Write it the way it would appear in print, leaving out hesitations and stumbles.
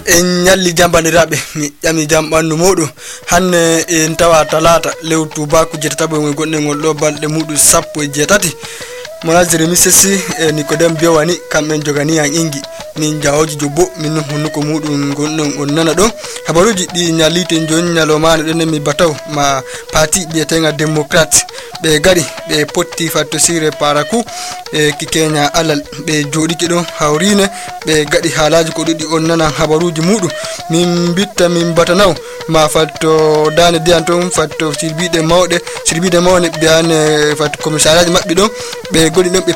en nyalli jambandiraɓe mi ƴami jambandu moɗo hanne en tawa talata lewru tubaku jetataɓo ngol gonɗe ngol ɗo balɗe muɗum 17 monasere misesi e Nicodème Biowani kamɓe jogani an ingi min jawoji jobbo min hunnuko muɗum gonɗon on nana ɗo habaruji ɗi nyalite joni nyalomane ɗon mi bataw ma parti biyetenga démocrate ɓe gari ɓe potti fattosire paraku e Kenya alal ɓe joɗiki ɗon hawrine ɓe gaɗi haalaji ko ɗuɗi on nana habaruji muɗum min bitta min batanaw ma fatto dane diyan ton fatto sirbiɗe mawɗe mawne ɓe an fatto commissariat maɓɓe ɗon ɓe goni ɗon